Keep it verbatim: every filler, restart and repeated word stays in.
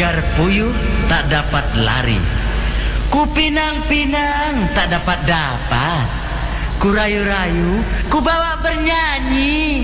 Agar puyuh tak dapat lari, ku pinang-pinang tak dapat dapat, ku rayu-rayu, ku bawa bernyanyi.